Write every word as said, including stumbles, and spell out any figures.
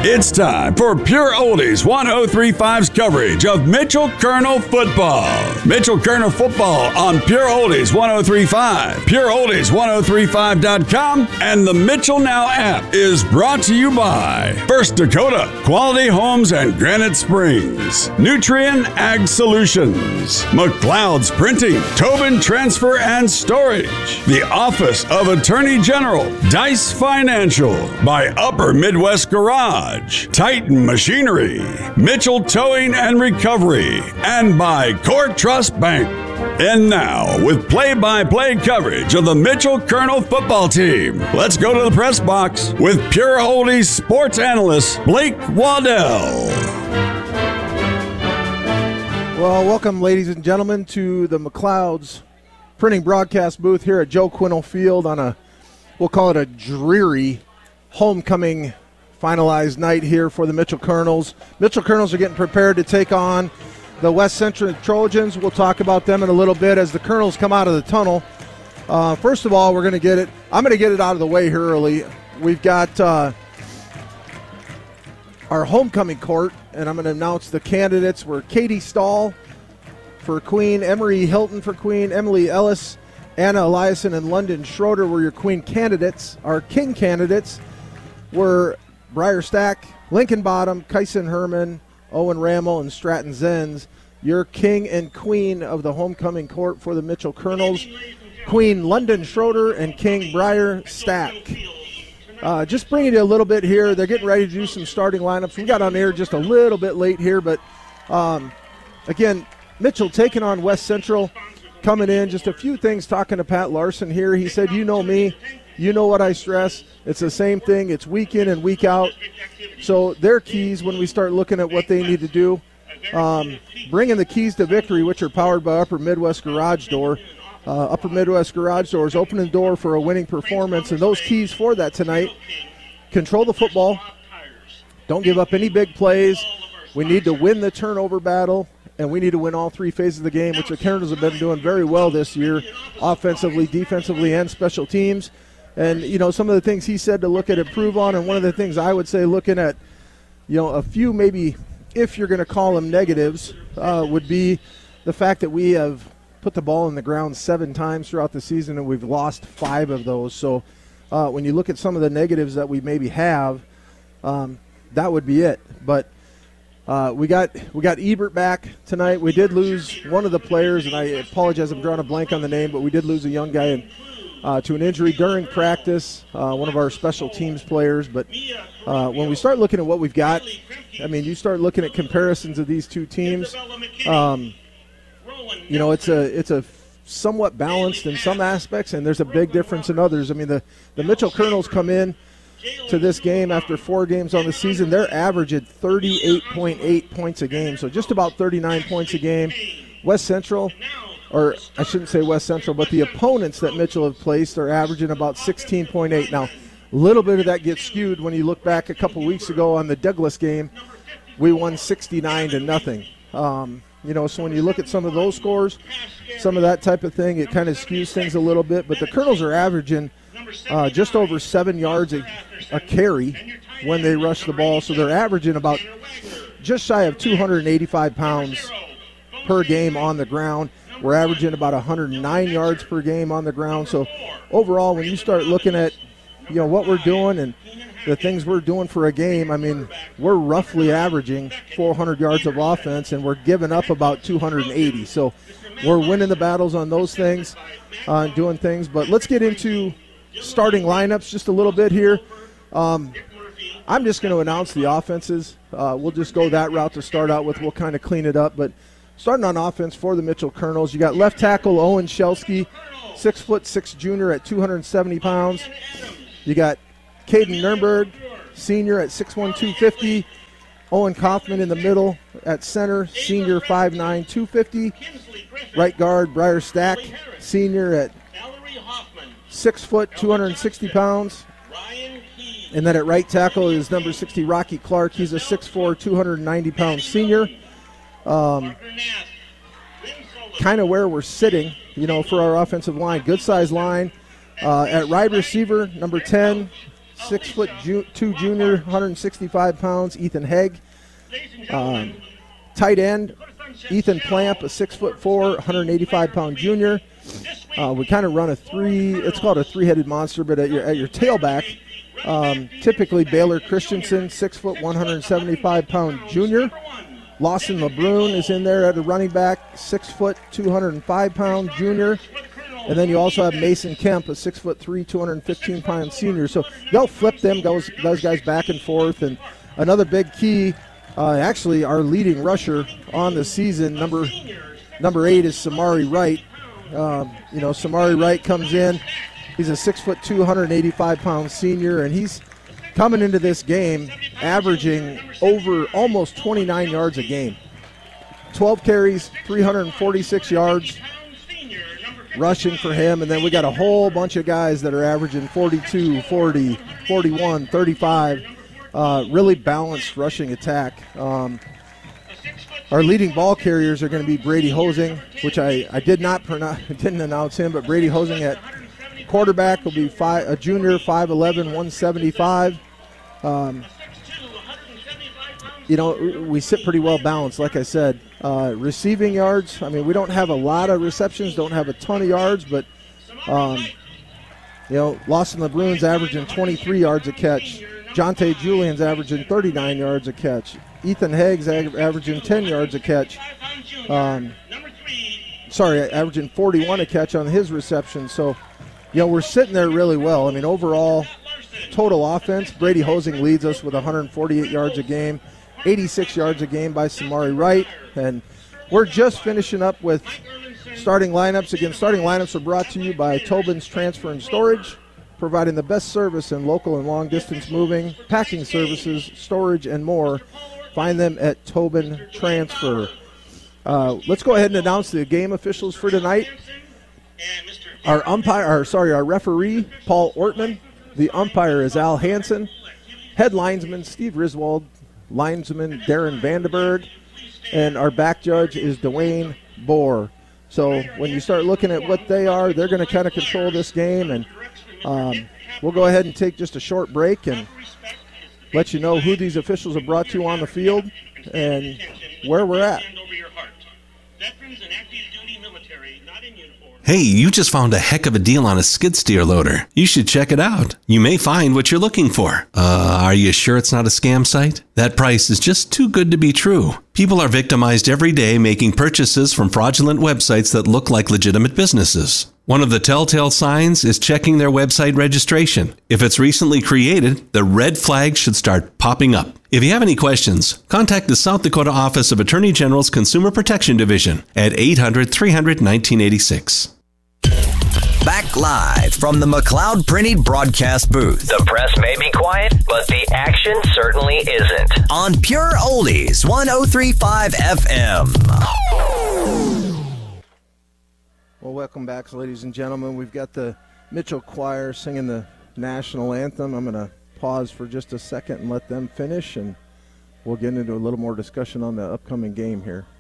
It's time for Pure Oldies one oh three point five's coverage of Mitchell Colonel football. Mitchell Colonel football on Pure Oldies one oh three point five, Pure Oldies one oh three point five dot com, and the Mitchell Now app is brought to you by First Dakota Quality Homes and Granite Springs, Nutrien Ag Solutions, McLeod's Printing, Tobin Transfer and Storage, the Office of Attorney General, Dice Financial, by Upper Midwest Garage, Titan Machinery, Mitchell Towing and Recovery, and by Core Trust Bank. And now, with play-by-play coverage of the Mitchell Colonel football team, let's go to the press box with Pure Oldies sports analyst Blake Waddell. Well, welcome, ladies and gentlemen, to the McLeod's printing broadcast booth here at Joe Quinnell Field on a, we'll call it a dreary homecoming finalized night here for the Mitchell Colonels. Mitchell Colonels are getting prepared to take on the West Central Trojans. We'll talk about them in a little bit as the Colonels come out of the tunnel. Uh, first of all, we're going to get it. I'm going to get it out of the way here early. We've got uh, our homecoming court, and I'm going to announce the candidates. Were Katie Stahl for Queen, Emery Hilton for Queen, Emily Ellis, Anna Eliason, and London Schroeder were your Queen candidates. Our King candidates were Briar Stack, Lincoln Bottom, Kyson Herman, Owen Rammel, and Stratton Zenz. Your King and Queen of the homecoming court for the Mitchell Colonels, Queen London Schroeder and King Briar Stack. Uh, just bringing you a little bit here. They're getting ready to do some starting lineups. We got on air just a little bit late here, but um, again, Mitchell taking on West Central, coming in. Just a few things talking to Pat Larson here. He said, you know me. You know what I stress. It's the same thing. It's week in and week out. So their keys, when we start looking at what they need to do, um, bringing the keys to victory, which are powered by Upper Midwest Garage Door. Uh, Upper Midwest Garage Door is opening the door for a winning performance, and those keys for that tonight: control the football, don't give up any big plays. We need to win the turnover battle, and we need to win all three phases of the game, which the Colonels have been doing very well this year, offensively, defensively, and special teams. And, you know, some of the things he said to look at, improve on, and one of the things I would say looking at, you know, a few maybe, if you're going to call them negatives, uh, would be the fact that we have put the ball in the ground seven times throughout the season, and we've lost five of those. So uh, when you look at some of the negatives that we maybe have, um, that would be it. But uh, we got we got Ebert back tonight. We did lose one of the players, and I apologize, I'm drawing a blank on the name, but we did lose a young guy in, Uh, to an injury during practice, uh, one of our special teams players. But uh, when we start looking at what we've got, I mean, you start looking at comparisons of these two teams, um, you know, it's a it's a somewhat balanced in some aspects, and there's a big difference in others. I mean, the, the Mitchell Colonels come in to this game after four games on the season. They're averaging thirty-eight point eight points a game, so just about thirty-nine points a game. West Central, or I shouldn't say West Central, but the opponents that Mitchell have placed are averaging about sixteen point eight. Now, a little bit of that gets skewed when you look back a couple weeks ago on the Douglas game. We won sixty-nine to nothing. Um, you know, so when you look at some of those scores, some of that type of thing, it kind of skews things a little bit. But the Colonels are averaging uh, just over seven yards a, a carry when they rush the ball. So they're averaging about just shy of two hundred eighty-five pounds per game on the ground. We're averaging about one hundred nine yards per game on the ground. So overall, when you start looking at, you know, what we're doing and the things we're doing for a game, I mean, we're roughly averaging four hundred yards of offense, and we're giving up about two hundred eighty. So we're winning the battles on those things, uh, doing things. But let's get into starting lineups just a little bit here. Um, I'm just going to announce the offenses. Uh, we'll just go that route to start out with. We'll kind of clean it up. But starting on offense for the Mitchell Colonels, you got left tackle Owen Shelsky, six foot six junior at two hundred seventy pounds. You got Caden Nurnberg, senior at six one, two fifty. Owen Kaufman in the middle at center, senior five nine, two fifty. Right guard Briar Stack, senior at six foot, two hundred sixty pounds. And then at right tackle is number sixty, Rocky Clark. He's a six four, two hundred ninety pound senior. Um, kind of where we're sitting, you know, for our offensive line. Good size line. Uh, at wide receiver, number ten, six foot ju- two junior, one hundred sixty-five pounds, Ethan Haig. Um, tight end, Ethan Plamp, a six foot four, one hundred eighty-five pound junior. Uh, we kind of run a three, it's called a three-headed monster, but at your, at your tailback, um, typically Baylor Christensen, six foot, one hundred seventy-five pound junior. Lawson LeBrun is in there at a running back, six foot, two hundred five pound junior. And then you also have Mason Kemp, a six foot three, two hundred fifteen pound senior. So they'll flip them, those, those guys back and forth. And another big key, uh, actually our leading rusher on the season, number number eight is Samari Wright. Um, you know, Samari Wright comes in. He's a six foot two, one hundred eighty-five pound senior, and he's coming into this game averaging over almost twenty-nine yards a game. twelve carries, three hundred forty-six yards rushing for him, and then we got a whole bunch of guys that are averaging forty-two, forty, forty-one, thirty-five. Uh, really balanced rushing attack. Um, Our leading ball carriers are going to be Brady Hosing, which I, I did not pronounce, didn't announce him, but Brady Hosing at quarterback will be five, a junior, five eleven, one seventy-five. Um, you know, we sit pretty well balanced, like I said. Uh, receiving yards, I mean, we don't have a lot of receptions, don't have a ton of yards, but, um, you know, Lawson LeBrun's averaging twenty-three yards a catch. Jonte Julian's averaging thirty-nine yards a catch. Ethan Haig's averaging ten yards a catch. Um, sorry, averaging forty-one a catch on his reception. So, you know, we're sitting there really well. I mean, overall, total offense, Brady Hosing leads us with one hundred forty-eight yards a game, eighty-six yards a game by Samari Wright. And we're just finishing up with starting lineups. Again, starting lineups are brought to you by Tobin's Transfer and Storage, providing the best service in local and long-distance moving, packing services, storage, and more. Find them at Tobin Transfer. Uh, let's go ahead and announce the game officials for tonight. Our umpire, or sorry, our referee, Paul Ortman. The umpire is Al Hansen. Head linesman, Steve Riswald. Linesman, Darren Vandenberg. And our back judge is Dwayne Bohr. So when you start looking at what they are, they're going to kind of control this game. And um, we'll go ahead and take just a short break and let you know who these officials have brought to on the field and where we're at. Hey, you just found a heck of a deal on a skid steer loader. You should check it out. You may find what you're looking for. Uh, are you sure it's not a scam site? That price is just too good to be true. People are victimized every day making purchases from fraudulent websites that look like legitimate businesses. One of the telltale signs is checking their website registration. If it's recently created, the red flags should start popping up. If you have any questions, contact the South Dakota Office of Attorney General's Consumer Protection Division at eight hundred, three hundred, nineteen eighty-six. Back live from the McLeod Printing broadcast booth. The press may be quiet, but the action certainly isn't. On Pure Oldies, one oh three point five F M. Well, welcome back, ladies and gentlemen. We've got the Mitchell Choir singing the national anthem. I'm going to pause for just a second and let them finish, and we'll get into a little more discussion on the upcoming game here.